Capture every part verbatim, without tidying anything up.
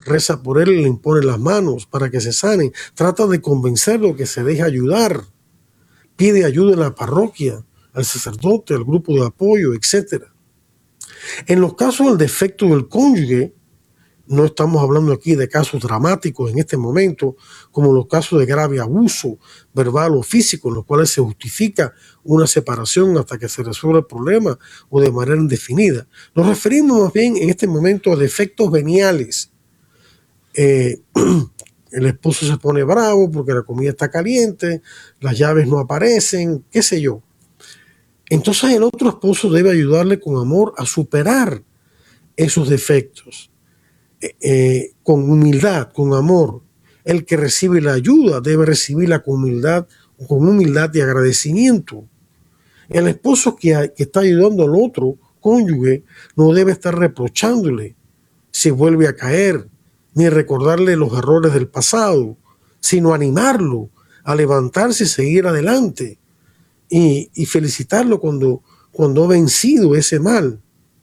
reza por él y le impone las manos para que se sane, trata de convencerlo que se deje ayudar, pide ayuda en la parroquia, al sacerdote, al grupo de apoyo, etcétera. En los casos del defecto del cónyuge, no estamos hablando aquí de casos dramáticos en este momento, como los casos de grave abuso verbal o físico, en los cuales se justifica una separación hasta que se resuelva el problema o de manera indefinida. Nos referimos más bien en este momento a defectos veniales. Eh, el esposo se pone bravo porque la comida está caliente, las llaves no aparecen, qué sé yo. Entonces el otro esposo debe ayudarle con amor a superar esos defectos. Eh, con humildad, con amor. El que recibe la ayuda debe recibirla con humildad, con humildad y agradecimiento. El esposo que, que está ayudando al otro cónyuge no debe estar reprochándole si vuelve a caer, ni recordarle los errores del pasado, sino animarlo a levantarse y seguir adelante y, y felicitarlo cuando, cuando ha vencido ese mal.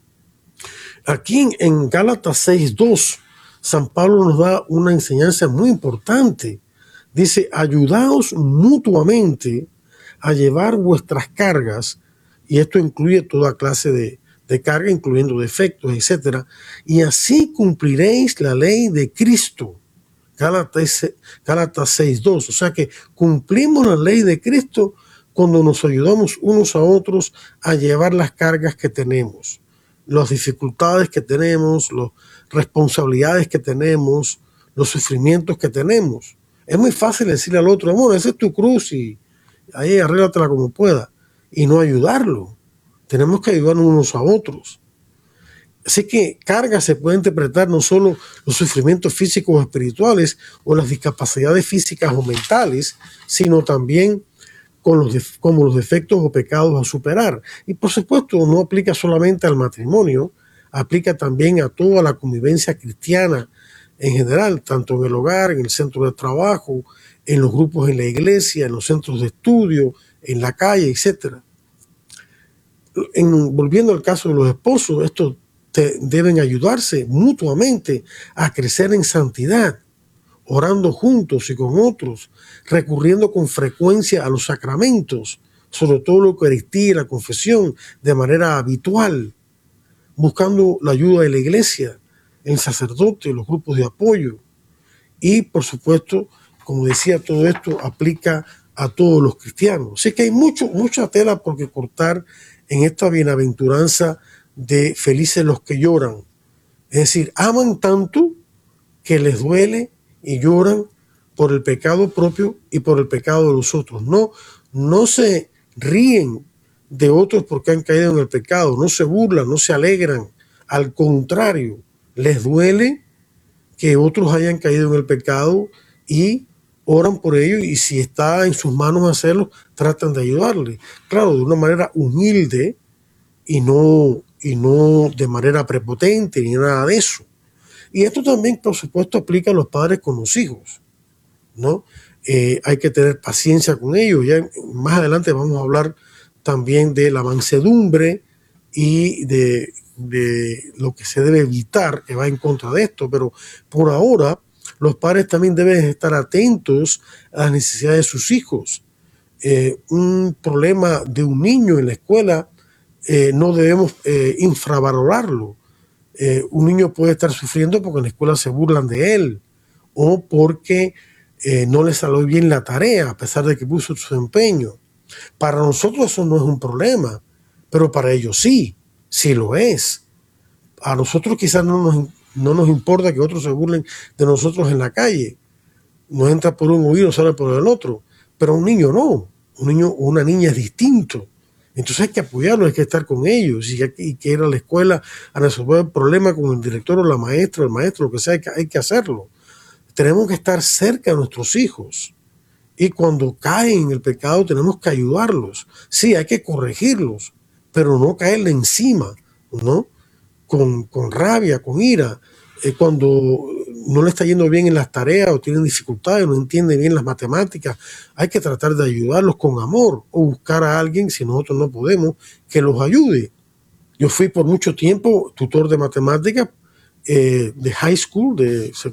Aquí en Gálatas seis dos, San Pablo nos da una enseñanza muy importante. Dice, ayudaos mutuamente a llevar vuestras cargas, y esto incluye toda clase de, de carga, incluyendo defectos, etcétera, y así cumpliréis la ley de Cristo. Gálatas, Gálatas seis dos, o sea que cumplimos la ley de Cristo cuando nos ayudamos unos a otros a llevar las cargas que tenemos, las dificultades que tenemos, las responsabilidades que tenemos, los sufrimientos que tenemos. Es muy fácil decirle al otro, amor, esa es tu cruz y ahí arréglatela como pueda, y no ayudarlo. Tenemos que ayudarnos unos a otros. Así que carga se puede interpretar no solo los sufrimientos físicos o espirituales o las discapacidades físicas o mentales, sino también con los def- como los defectos o pecados a superar. Y por supuesto no aplica solamente al matrimonio, aplica también a toda la convivencia cristiana en general, tanto en el hogar, en el centro de trabajo, en los grupos en la iglesia, en los centros de estudio, en la calle, etcétera. En, volviendo al caso de los esposos, estos te, deben ayudarse mutuamente a crecer en santidad, orando juntos y con otros, recurriendo con frecuencia a los sacramentos, sobre todo la Eucaristía y la confesión, de manera habitual, buscando la ayuda de la iglesia, el sacerdote, los grupos de apoyo. Y, por supuesto, como decía, todo esto aplica a todos los cristianos. Así que hay mucho, mucha tela por que cortar en esta bienaventuranza de felices los que lloran. Es decir, aman tanto que les duele y lloran por el pecado propio y por el pecado de los otros. No, no se ríen de otros porque han caído en el pecado, no se burlan, no se alegran. Al contrario, les duele que otros hayan caído en el pecado y oran por ello, y si está en sus manos hacerlo, tratan de ayudarle. Claro, de una manera humilde y no, y no de manera prepotente ni nada de eso. Y esto también, por supuesto, aplica a los padres con los hijos, ¿no? Eh, hay que tener paciencia con ellos. Ya más adelante vamos a hablar también de la mansedumbre y de, de lo que se debe evitar, que va en contra de esto. Pero por ahora, los padres también deben estar atentos a las necesidades de sus hijos. Eh, un problema de un niño en la escuela eh, no debemos eh, infravalorarlo. Eh, un niño puede estar sufriendo porque en la escuela se burlan de él o porque eh, no le salió bien la tarea a pesar de que puso su empeño. Para nosotros eso no es un problema, pero para ellos sí, sí lo es. A nosotros quizás no nos, no nos importa que otros se burlen de nosotros en la calle. Nos entra por un oído, sale por el otro. Pero a un niño no. Un niño o una niña es distinto. Entonces hay que apoyarlos, hay que estar con ellos y hay que, y que ir a la escuela a resolver el problema con el director o la maestra, el maestro, lo que sea, hay que, hay que hacerlo. Tenemos que estar cerca de nuestros hijos y cuando caen en el pecado tenemos que ayudarlos. Sí, hay que corregirlos, pero no caerle encima, ¿no? Con, con rabia, con ira. Eh, cuando no le está yendo bien en las tareas o tienen dificultades, no entienden bien las matemáticas, hay que tratar de ayudarlos con amor o buscar a alguien, si nosotros no podemos, que los ayude. Yo fui por mucho tiempo tutor de matemáticas eh, de high school, de